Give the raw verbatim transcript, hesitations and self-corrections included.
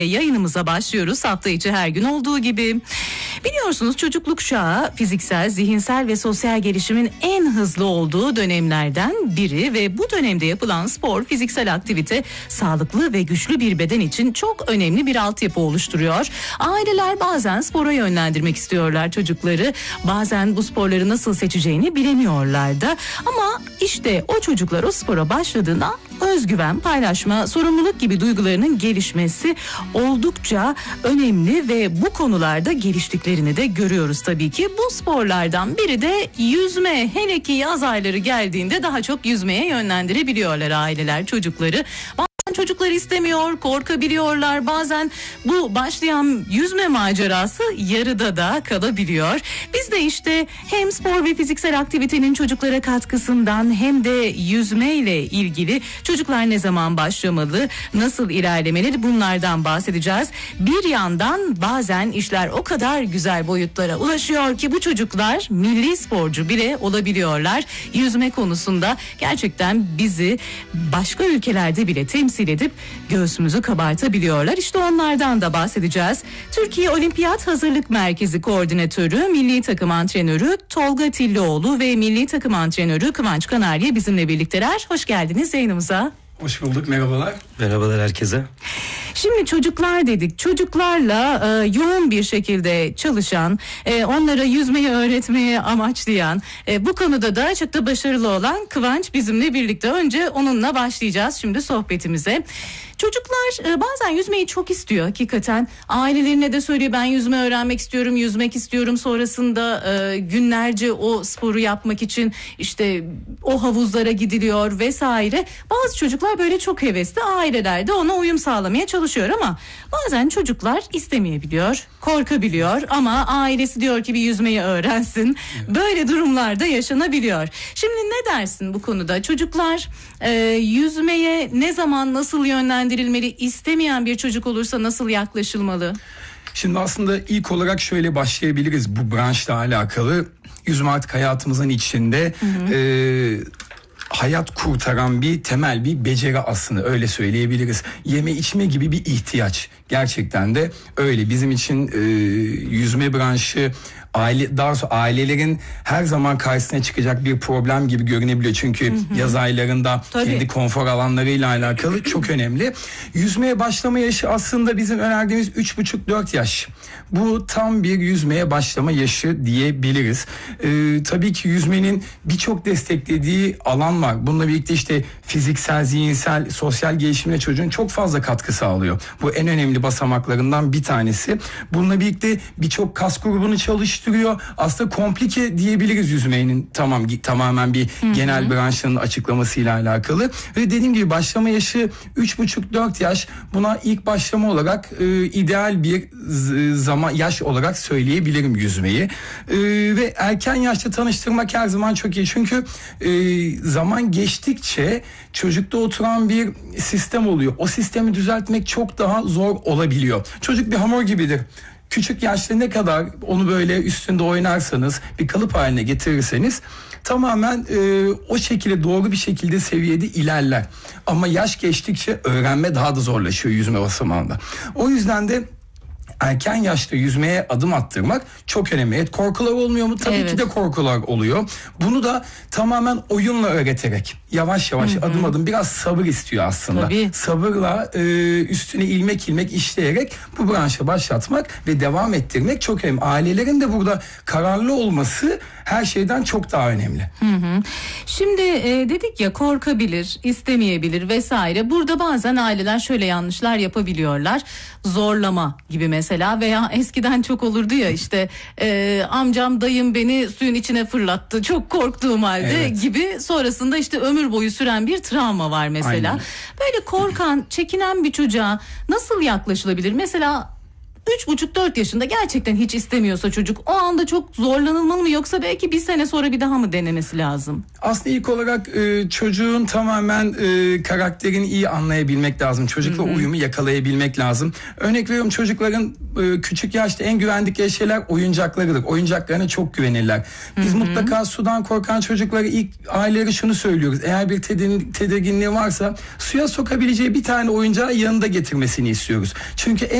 Yayınımıza başlıyoruz hafta içi her gün olduğu gibi. Biliyorsunuz çocukluk çağı fiziksel, zihinsel ve sosyal gelişimin en hızlı olduğu dönemlerden biri ve bu dönemde yapılan spor, fiziksel aktivite sağlıklı ve güçlü bir beden için çok önemli bir altyapı oluşturuyor. Aileler bazen spora yönlendirmek istiyorlar çocukları. Bazen bu sporları nasıl seçeceğini bilemiyorlar da. Ama işte o çocuklar o spora başladığında özgüven, paylaşma, sorumluluk gibi duygularının gelişmesi oldukça önemli ve bu konularda geliştiklerini de görüyoruz tabii ki. Bu sporlardan biri de yüzme. Hele ki yaz ayları geldiğinde daha çok yüzmeye yönlendirebiliyorlar aileler çocukları. Çocuklar istemiyor, korkabiliyorlar. Bazen bu başlayan yüzme macerası yarıda da kalabiliyor. Biz de işte hem spor ve fiziksel aktivitenin çocuklara katkısından hem de yüzme ile ilgili çocuklar ne zaman başlamalı, nasıl ilerlemeli, bunlardan bahsedeceğiz. Bir yandan bazen işler o kadar güzel boyutlara ulaşıyor ki bu çocuklar milli sporcu bile olabiliyorlar. Yüzme konusunda gerçekten bizi başka ülkelerde bile temsil edip göğsümüzü kabartabiliyorlar. İşte onlardan da bahsedeceğiz. Türkiye Olimpiyat Hazırlık Merkezi Koordinatörü, Milli Takım Antrenörü Tolga Tillioğlu ve Milli Takım Antrenörü Kıvanç Kanarya bizimle birlikteler. Hoş geldiniz yayınımıza. Hoş bulduk, merhabalar. Merhabalar herkese. Şimdi çocuklar dedik. Çocuklarla e, yoğun bir şekilde çalışan, e, onlara yüzmeyi öğretmeye amaçlayan, e, bu konuda da çok da başarılı olan Kıvanç bizimle birlikte. Önce onunla başlayacağız şimdi sohbetimize. Çocuklar e, bazen yüzmeyi çok istiyor hakikaten. Ailelerine de söylüyor, ben yüzme öğrenmek istiyorum, yüzmek istiyorum. Sonrasında e, günlerce o sporu yapmak için işte o havuzlara gidiliyor vesaire. Bazı çocuklar böyle çok hevesli, aileler de ona uyum sağlamaya çalışıyor ama bazen çocuklar istemeyebiliyor, korkabiliyor ama ailesi diyor ki bir yüzmeyi öğrensin. Böyle durumlarda yaşanabiliyor. Şimdi ne dersin bu konuda? Çocuklar e, yüzmeye ne zaman, nasıl yönlendirilmeli? İstemeyen bir çocuk olursa nasıl yaklaşılmalı? Şimdi aslında ilk olarak şöyle başlayabiliriz bu branşla alakalı. Yüzme artık hayatımızın içinde hı hı. E, hayat kurtaran bir temel bir beceri aslında, öyle söyleyebiliriz. Yeme içme gibi bir ihtiyaç. Gerçekten de öyle. Bizim için e, yüzme branşı aile, daha sonra ailelerin her zaman karşısına çıkacak bir problem gibi görünebiliyor. Çünkü hı hı. yaz aylarında Tabii. kendi konfor alanlarıyla alakalı çok önemli. Yüzmeye başlama yaşı aslında bizim önerdiğimiz üç buçuk dört yaş. Bu tam bir yüzmeye başlama yaşı diyebiliriz. Ee, tabii ki yüzmenin birçok desteklediği alan var. Bununla birlikte işte fiziksel, zihinsel, sosyal gelişimine çocuğun çok fazla katkı sağlıyor. Bu en önemli basamaklarından bir tanesi. Bununla birlikte birçok kas grubunu çalıştırıyor. Aslında komplike diyebiliriz yüzmenin tamam tamamen bir Hı-hı. genel branşının açıklamasıyla alakalı. Ve dediğim gibi başlama yaşı üç buçuk dört yaş. Buna ilk başlama olarak e, ideal bir z- zaman yaş olarak söyleyebilirim yüzmeyi. E, ve erken yaşta tanıştırmak her zaman çok iyi. Çünkü e, zaman geçtikçe çocukta oturan bir sistem oluyor. O sistemi düzeltmek çok daha zor olabiliyor. Çocuk bir hamur gibidir. Küçük yaşta ne kadar onu böyle üstünde oynarsanız, bir kalıp haline getirirseniz tamamen e, o şekilde, doğru bir şekilde seviyede ilerler. Ama yaş geçtikçe öğrenme daha da zorlaşıyor yüzme basamağında. O yüzden de erken yaşta yüzmeye adım attırmak çok önemli. Evet, korkular olmuyor mu? Tabii evet. ki de korkular oluyor. Bunu da tamamen oyunla öğreterek, yavaş yavaş, hı hı. adım adım, biraz sabır istiyor aslında. Tabii. Sabırla e, üstüne ilmek ilmek işleyerek bu branşa başlatmak ve devam ettirmek çok önemli. Ailelerin de burada kararlı olması her şeyden çok daha önemli. Hı hı. Şimdi e, dedik ya, korkabilir, istemeyebilir vesaire. Burada bazen aileler şöyle yanlışlar yapabiliyorlar. Zorlama gibi mesela, veya eskiden çok olurdu ya işte e, amcam, dayım beni suyun içine fırlattı çok korktuğum halde evet. gibi, sonrasında işte ömür boyu süren bir travma var mesela. Aynen. Böyle korkan, çekinen bir çocuğa nasıl yaklaşılabilir? Mesela üç buçuk dört yaşında gerçekten hiç istemiyorsa çocuk, o anda çok zorlanılmalı mı, yoksa belki bir sene sonra bir daha mı denemesi lazım? Aslında ilk olarak e, çocuğun tamamen e, karakterini iyi anlayabilmek lazım. Çocukla Hı-hı. uyumu yakalayabilmek lazım. Örnek veriyorum, çocukların e, küçük yaşta en güvendikleri şeyler oyuncaklarıdır. Oyuncaklarına çok güvenirler. Biz Hı-hı. mutlaka sudan korkan çocuklara ilk aileleri şunu söylüyoruz. Eğer bir tedirgin, tedirginliği varsa suya sokabileceği bir tane oyuncağı yanında getirmesini istiyoruz. Çünkü